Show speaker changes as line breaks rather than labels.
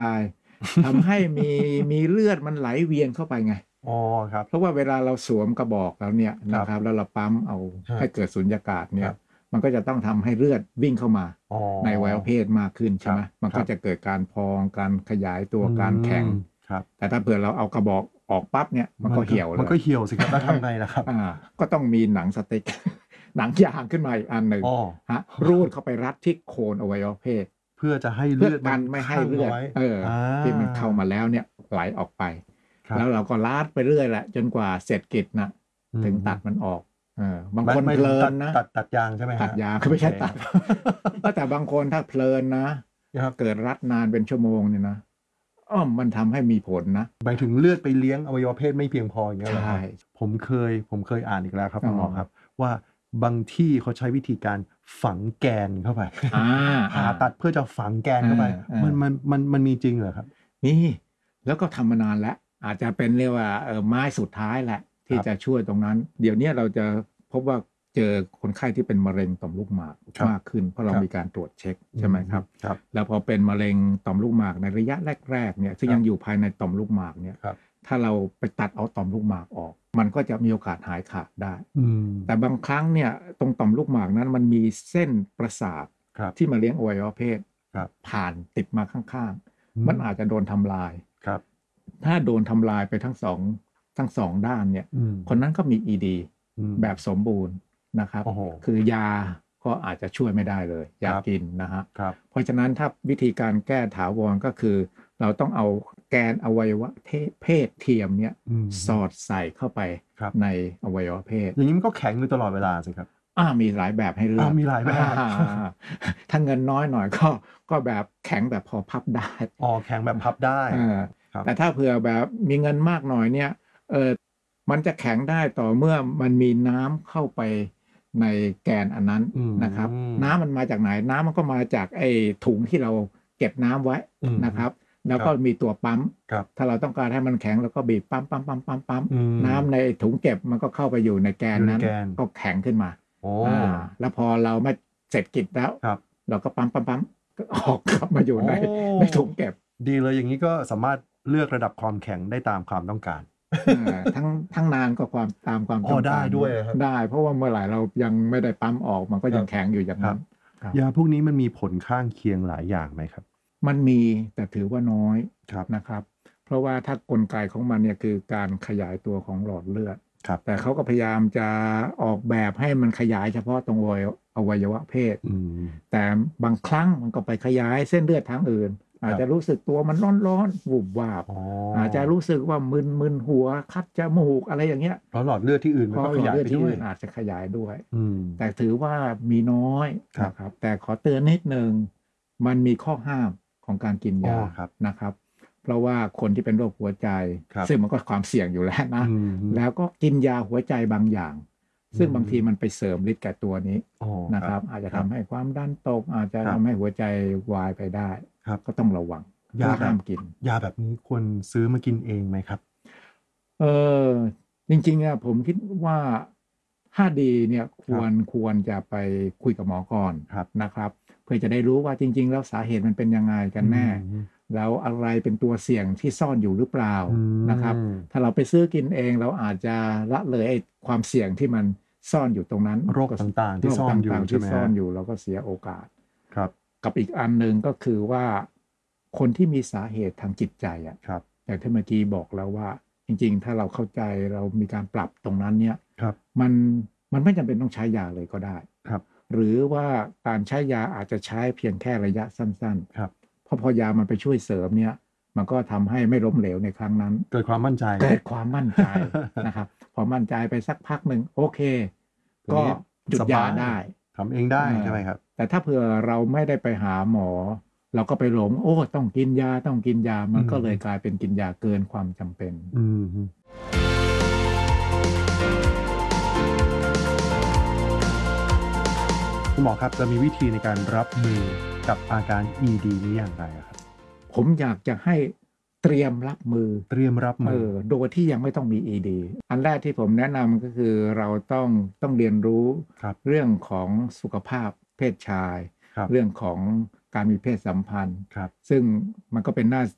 ตายทำให้มีเลือดมันไหลเวียนเข้าไปไง
อ๋อครับ
เพราะว่าเวลาเราสวมกระบอกแล้วเนี่ย
ครับ
นะครับแล้วเราปั๊มเอา
ฮะ
ให้เกิดสุญญากาศ
ค
เนี่ย
รับ
มันก็จะต้องทำให้เลือดวิ่งเข้ามา
อ๋อ
ในอวัยวะเพศมากขึ้น
ครั
ใช่ไหม
บ
มัน
ครับ
ก็จะเกิดการพองการขยายตัว
อื
การแข็
ม
ง
ครับ
แต่ถ้าเผื่อเราเอากระบอกออกปั๊บเนี่ยมัน
มันก็
ก็เหี่ยวเลย
มันก็เหี่ยวสิครับแล้วทำไงล่ะครับ
ก็ต้องมีหนังสติ๊ก หนังยางขึ้นมาอีกอันหนึ่ง
อ๋อ
ฮะรูดเข้าไปรัดที่โคนอวัยวะเพศ
เพื่อจะให้
เพื่อ
เลือดมัน
กันไม่ให้
คั่ง
เลือด
เอาไว้อา
ที่มันเข้ามาแล้วเนี่ยไหลออกไป
ครับ
แล้วเราก็ลาดไปเรื่อยแหละจนกว่าเสร็จกิจนะ
อื
ถึงตัด
ม
มันออกบาง
ไม่
คนเพ
ไม่ถึงตัด
ลินนะ
ตัดยางใช่ไหมครับ
ตัดยา
โอ
ไม่
เค
ใช่ตัด
ครับ
แต่บางคนถ้าเพลินนะ
ครับ
เกิดรัดนานเป็นชั่วโมงเนี่ยนะมันทำให้มีผลนะ
หมายถึงเลือดไปเลี้ยงอวัยวะเพศไม่เพียงพออย่างเงี้ยเหรอค
ใช่
รับผมเคยอ่านอีกแล้วครับคุณหมอครับ
อ
ว่าบางที่เขาใช้วิธีการฝังแกนเข้าไป
อ่า
ผ่า
อ่า
ตัดเพื่อจะฝังแกน
อ่
เข้าไป
าอ่า
มันมีจริงเหรอครับ
นี่แล้วก็ทำมานานแล้วอาจจะเป็นเรียกว่าไม้สุดท้ายแหละ
ค
ที่
รับ
จะช่วยตรงนั้น เดี๋ยวนี้เราจะพบว่าเจอคนไข้ที่เป็นมะเร็งต่อมลูกหมาก
ครับ
มากขึ้นเพราะเรา
ครับ
มีการตรวจเช็คใช่ไหมครับ
ครับ
แล้วพอเป็นมะเร็งต่อมลูกหมากในระยะแรกๆเนี่ยซึ่ง
ครับ
ยังอยู่ภายในต่อมลูกหมากเนี่ย
ครับ
ถ้าเราไปตัดเอาต่อมลูกหมากออก มันก็จะมีโอกาสหายขาดได้
อืม
แต่บางครั้งเนี่ยตรงต่อมลูกหมากนั้นมันมีเส้นประสาท
ครับ
ที่มาเลี้ยงอวัยวะเพศ
ครับ
ผ่านติดมาข้าง
อื
ๆมันอาจจะโดนทำลาย
ครับ
ถ้าโดนทำลายไปทั้งสองด้านเนี่ย
อืม
คนนั้นก็มี ED
อืม
แบบสมบูรณ์นะครับ
โอ้โฮ
คือยาก็อาจจะช่วยไม่ได้เลย ยา
ครับ
กินนะฮะ
ครับ
เพราะฉะนั้นถ้าวิธีการแก้ถาวรก็คือ เราต้องเอาแกนอวัยวะเพศเทียมเนี่ย
อืม
สอดใส่เข้าไป
ครับ
ในอวัยวะเพศ
อย่างนี้มันก็แข็งอยู่ตลอดเวลาสิครับ
มีหลายแบบให้เลือก
มีหลายแบบ
ถ้าเงินน้อยหน่อยก็แบบแข็งแบบพอพับได้
อ๋อแข็งแบบพับได้
เออ
ครับ
แต่ถ้าเผื่อแบบมีเงินมากหน่อยเนี่ยเออมันจะแข็งได้ต่อเมื่อมันมีน้ำเข้าไปในแกนอันนั้น
อืม
นะครับ น้ำมันมาจากไหน น้ำมันก็มาจากไอ้ถุงที่เราเก็บน้ำไว้
อืม
นะครับ แล้ว
ครั
ก็
บ
มีตัวปั๊ม
ครับ
ถ้าเราต้องการให้มันแข็งเราก็บีบปั๊มปั๊มปั๊มปั๊มปั๊ม
อืม
น้ำในถุงเก็บมันก็เข้าไปอยู่ในแกนนั้น
อยู่ในแกน
ก็แข็งขึ้นมา
โอ้
แล้วพอเราไม่เสร็จกิจแล้ว
ครับ
เราก็ปั๊มปั๊มปั๊มก็ออกกลับมาอยู่ใน
โอ้
ในถุงเก็บ
ดีเลยอย่างนี้ก็สามารถเลือกระดับความแข็งได้ตามความต้องการ
ทั้งนานก็ตามความต้องการ
ได้ด้วยครับ
ได้เพราะว่าเมื่อไหร่เรายังไม่ได้ปั๊มออกมันก็ยังแข็งอยู่อย่างนั้นครับ
ยาพวกนี้มันมีผลข้างเคียงหลายอย่างไหมครับ
มันมีแต่ถือว่าน้อย
ครับ
นะครับ เพราะว่าถ้ากลไกของมันเนี่ยคือการขยายตัวของหลอดเลือด
ครับ
แต่เขาก็พยายามจะออกแบบให้มันขยายเฉพาะตรงอวัยวะเพศ
อืม
แต่บางครั้งมันก็ไปขยายเส้นเลือดทางอื่น อาจจะรู้สึกตัวมันร้อนๆวูบวาบ
อ๋อ
อาจจะรู้สึกว่ามึนหัวคัดจมูกอะไรอย่างเงี้ย
เพราะหลอดเลือดที่อื่นมันก็ขยาย
เลือด
ไป
ที่
ด้วย
อื่นอาจจะขยายด้วย
อืม
แต่ถือว่ามีน้อย
ครับ
นะครับ แต่ขอเตือนนิดนึงมันมีข้อห้ามของการกินยา
ครับ
นะครับ เพราะว่าคนที่เป็นโรคหัวใจ
ครับ
ซึ่งมันก็ความเสี่ยงอยู่แล้วนะ
อืม
แล้วก็กินยาหัวใจบางอย่าง ซึ่งบางทีมันไปเสริมฤทธิ์แก่ตัวนี้
อ๋อ
นะครับ อาจจะทำให้ความดันตก อาจจะ
ครับ
ทำให้หัวใจวายไปได้
ครับ
ก็ต้องระวัง
ยา
ห้ามกิน
ยาแบบนี้ควรซื้อมากินเองไหมครับ
เออจริงๆอะผมคิดว่าถ้าดีเนี่ยควรจะไปคุยกับหมอก่อน
ครับ
นะครับ เพื่อจะได้รู้ว่าจริง ๆ แล้วสาเหตุมันเป็นยังไงกันแน่
อืม
แล้วอะไรเป็นตัวเสี่ยงที่ซ่อนอยู่หรือเปล่า
อืม
นะครับ ถ้าเราไปซื้อกินเองเราอาจจะละเลยไอ้ความเสี่ยงที่มันซ่อนอยู่ตรงนั้น
โรคต่างๆที่ซ่อนอยู่
โรคต่างๆ
ใช่
ที่
ไหม
ซ่อน
ฮะ
อยู่เราก็เสียโอกาส
ครับ
กับอีกอันหนึ่งก็คือว่าคนที่มีสาเหตุทางจิตใจอะ
ครับ
อย่างที่เมื่อกี้บอกแล้วว่า จริงๆ ถ้าเราเข้าใจเรามีการปรับตรงนั้นเนี่ย
ครับ
มันไม่จำเป็นต้องใช้ยาเลยก็ได้
ครับ
หรือว่าการใช้ยาอาจจะใช้เพียงแค่ระยะสั้น
ครับ
ๆ เพราะพอยามันไปช่วยเสริมเนี่ยมันก็ทำให้ไม่ล้มเหลวในครั้งนั้น
เกิดความมั่นใจ
เกิดความมั่นใจ นะครับ พอมั่นใจไปสักพักหนึ่งโอเค
ทีนี้
ก็หยุด
สบาย
ยาได้
ทำเองได้ใช่ไหมครับ
แต่ถ้าเผื่อเราไม่ได้ไปหาหมอ เราก็ไปหลงต้องกินยาต้องกินยามันก็เลยกลายเป็นกินยาเกินความจำเป็น
อืมคุณหมอครับจะมีวิธีในการรับมือกับอาการ ED นี้อย่างไรอะครับ
ผมอยากจะให้เตรียมรับมือ
เตรียมรับมือ
โดยที่ยังไม่ต้องมี ED อันแรกที่ผมแนะนำก็คือเราต้องเรียนรู้
ครับ
เรื่องของสุขภาพเพศชาย
ครับ
เรื่องของการมีเพศสัมพันธ์
ครับ
ซึ่งมันก็เป็นหน้า